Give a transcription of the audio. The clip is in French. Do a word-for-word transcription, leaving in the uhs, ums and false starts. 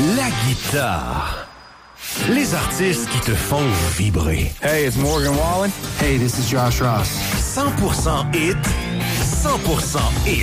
La guitare. Les artistes qui te font vibrer. Hey, it's Morgan Wallen. Hey, this is Josh Ross. cent pour cent hit, cent pour cent hit.